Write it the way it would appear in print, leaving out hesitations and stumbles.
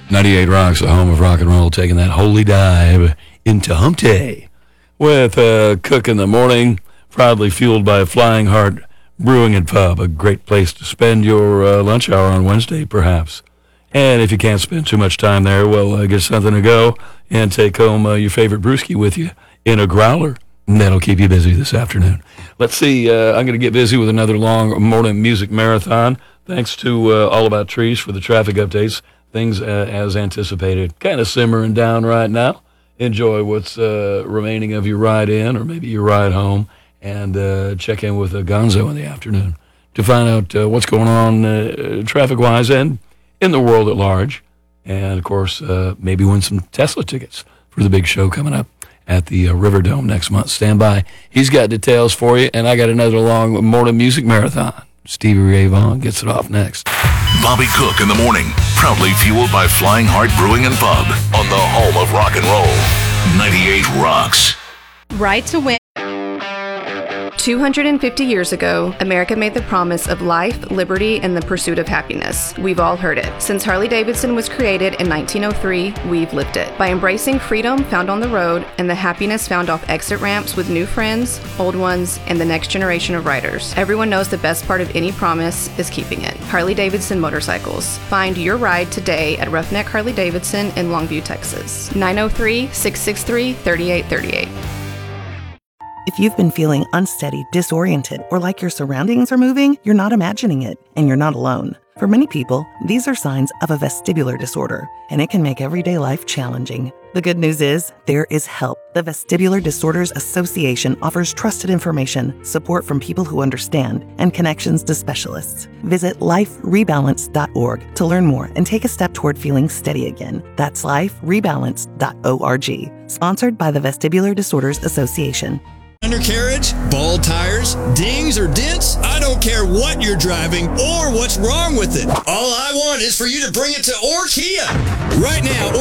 98 Rocks, the home of rock and roll, taking that holy dive into hump day with Cook in the Morning, proudly fueled by Flying Heart Brewing and Pub, a great place to spend your lunch hour on Wednesday, perhaps. And if you can't spend too much time there, well, get something to go and take home your favorite brewski with you in a growler. And that'll keep you busy this afternoon. Let's see, I'm going to get busy with another long morning music marathon. Thanks to All About Trees for the traffic updates. Things as anticipated, kind of simmering down right now. Enjoy what's remaining of your ride in or maybe your ride home, and check in with Gonzo in the afternoon to find out what's going on traffic-wise and in the world at large. And, of course, maybe win some Tesla tickets for the big show coming up at the Riverdome next month. Stand by. He's got details for you, and I got another long morning music marathon. Stevie Ray Vaughan gets it off next. Bobby Cook in the Morning, proudly fueled by Flying Heart Brewing and Pub on the home of rock and roll. 98 Rocks. Right to win. 250 years ago, America made the promise of life, liberty, and the pursuit of happiness. We've all heard it. Since Harley-Davidson was created in 1903, we've lived it. By embracing freedom found on the road and the happiness found off exit ramps with new friends, old ones, and the next generation of riders. Everyone knows the best part of any promise is keeping it. Harley-Davidson Motorcycles. Find your ride today at Roughneck Harley-Davidson in Longview, Texas. 903-663-3838. If you've been feeling unsteady, disoriented, or like your surroundings are moving, you're not imagining it, and you're not alone. For many people, these are signs of a vestibular disorder, and it can make everyday life challenging. The good news is, there is help. The Vestibular Disorders Association offers trusted information, support from people who understand, and connections to specialists. Visit liferebalance.org to learn more and take a step toward feeling steady again. That's liferebalance.org. Sponsored by the Vestibular Disorders Association. Undercarriage, bald tires, dings or dents, I don't care what you're driving or what's wrong with it. All I want is for you to bring it to Orkia. Right now,